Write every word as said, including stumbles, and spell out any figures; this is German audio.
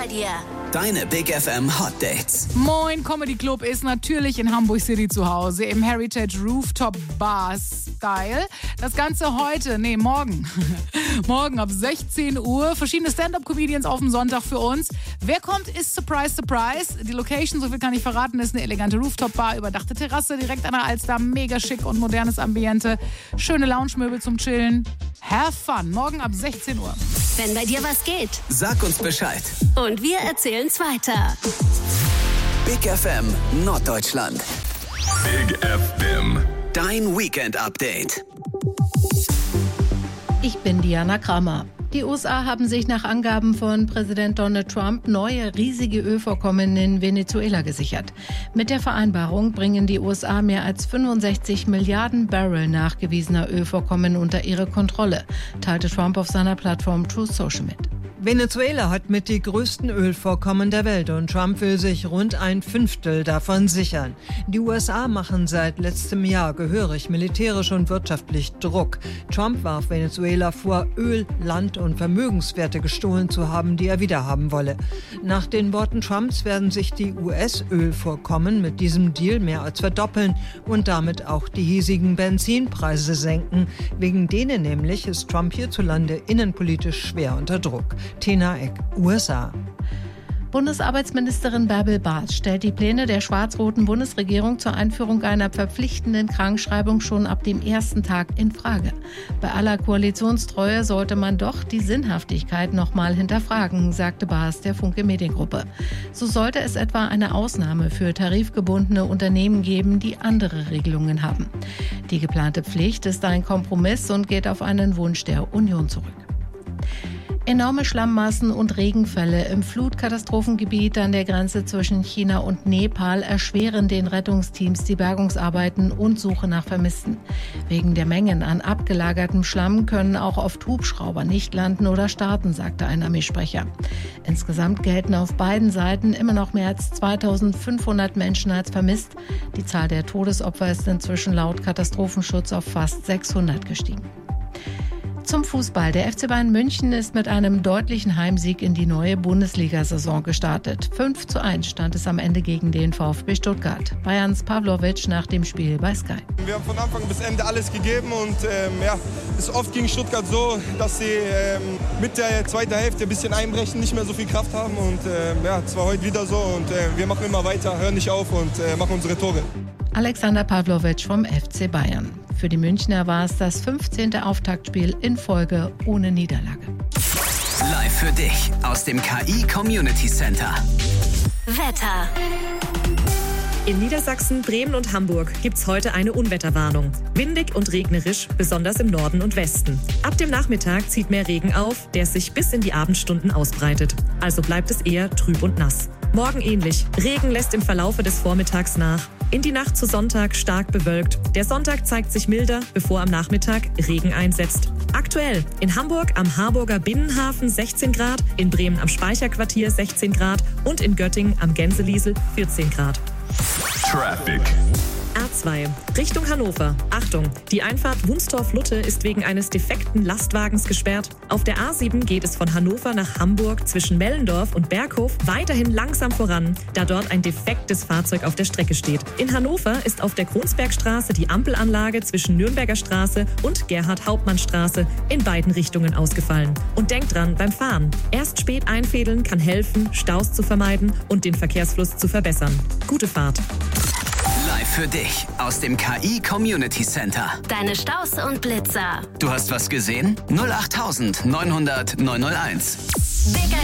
bei dir. Deine Big F M Hot Dates. Moin Comedy Club ist natürlich in Hamburg City zu Hause im Heritage Rooftop Bar Style. Das Ganze heute, nee, morgen. Morgen ab sechzehn Uhr. Verschiedene Stand-Up-Comedians auf dem Sonntag für uns. Wer kommt, ist Surprise, Surprise. Die Location, so viel kann ich verraten, ist eine elegante Rooftop-Bar, überdachte Terrasse, direkt an der Alster. Mega schick und modernes Ambiente. Schöne Lounge-Möbel zum Chillen. Have fun. Morgen ab sechzehn Uhr. Wenn bei dir was geht. Sag uns Bescheid. Und wir erzählen's weiter. Big F M Norddeutschland. Big F M. Dein Weekend-Update. Ich bin Diana Kramer. Die U S A haben sich nach Angaben von Präsident Donald Trump neue riesige Ölvorkommen in Venezuela gesichert. Mit der Vereinbarung bringen die U S A mehr als fünfundsechzig Milliarden Barrel nachgewiesener Ölvorkommen unter ihre Kontrolle, teilte Trump auf seiner Plattform Truth Social mit. Venezuela hat mit die größten Ölvorkommen der Welt und Trump will sich rund ein Fünftel davon sichern. Die U S A machen seit letztem Jahr gehörig militärisch und wirtschaftlich Druck. Trump warf Venezuela vor, Öl, Land und Vermögenswerte gestohlen zu haben, die er wiederhaben wolle. Nach den Worten Trumps werden sich die U S-Ölvorkommen mit diesem Deal mehr als verdoppeln und damit auch die hiesigen Benzinpreise senken. Wegen denen nämlich ist Trump hierzulande innenpolitisch schwer unter Druck. Tena Eck, U S A. Bundesarbeitsministerin Bärbel Bartsch stellt die Pläne der schwarz-roten Bundesregierung zur Einführung einer verpflichtenden Krankschreibung schon ab dem ersten Tag in Frage. Bei aller Koalitionstreue sollte man doch die Sinnhaftigkeit nochmal hinterfragen, sagte Bartsch der Funke Mediengruppe. So sollte es etwa eine Ausnahme für tarifgebundene Unternehmen geben, die andere Regelungen haben. Die geplante Pflicht ist ein Kompromiss und geht auf einen Wunsch der Union zurück. Enorme Schlammmassen und Regenfälle im Flutkatastrophengebiet an der Grenze zwischen China und Nepal erschweren den Rettungsteams die Bergungsarbeiten und Suche nach Vermissten. Wegen der Mengen an abgelagertem Schlamm können auch oft Hubschrauber nicht landen oder starten, sagte ein Armeesprecher. Insgesamt gelten auf beiden Seiten immer noch mehr als zweitausendfünfhundert Menschen als vermisst. Die Zahl der Todesopfer ist inzwischen laut Katastrophenschutz auf fast sechshundert gestiegen. Zum Fußball. Der F C Bayern München ist mit einem deutlichen Heimsieg in die neue Bundesliga-Saison gestartet. fünf zu eins stand es am Ende gegen den VfB Stuttgart. Bayerns Pavlovic nach dem Spiel bei Sky. Wir haben von Anfang bis Ende alles gegeben und ähm, ja, es ist oft gegen Stuttgart so, dass sie ähm, mit der zweiten Hälfte ein bisschen einbrechen, nicht mehr so viel Kraft haben und ähm, ja, es war heute wieder so und äh, wir machen immer weiter, hören nicht auf und äh, machen unsere Tore. Alexander Pavlovic vom F C Bayern. Für die Münchner war es das fünfzehnte Auftaktspiel in Folge ohne Niederlage. Live für dich aus dem K I Community Center. Wetter. In Niedersachsen, Bremen und Hamburg gibt's heute eine Unwetterwarnung. Windig und regnerisch, besonders im Norden und Westen. Ab dem Nachmittag zieht mehr Regen auf, der sich bis in die Abendstunden ausbreitet. Also bleibt es eher trüb und nass. Morgen ähnlich. Regen lässt im Verlaufe des Vormittags nach. In die Nacht zu Sonntag stark bewölkt. Der Sonntag zeigt sich milder, bevor am Nachmittag Regen einsetzt. Aktuell in Hamburg am Harburger Binnenhafen sechzehn Grad, in Bremen am Speicherquartier sechzehn Grad und in Göttingen am Gänseliesel vierzehn Grad. Traffic. A zwei, Richtung Hannover. Achtung, die Einfahrt Wunstorf-Lutte ist wegen eines defekten Lastwagens gesperrt. Auf der A sieben geht es von Hannover nach Hamburg zwischen Mellendorf und Berghof weiterhin langsam voran, da dort ein defektes Fahrzeug auf der Strecke steht. In Hannover ist auf der Kronsbergstraße die Ampelanlage zwischen Nürnberger Straße und Gerhard-Hauptmann-Straße in beiden Richtungen ausgefallen. Und denkt dran, beim Fahren, erst spät einfädeln kann helfen, Staus zu vermeiden und den Verkehrsfluss zu verbessern. Gute Fahrt. Live für dich aus dem K I Community Center. Deine Staus und Blitzer. Du hast was gesehen? null acht neunhundert neunhunderteins. Big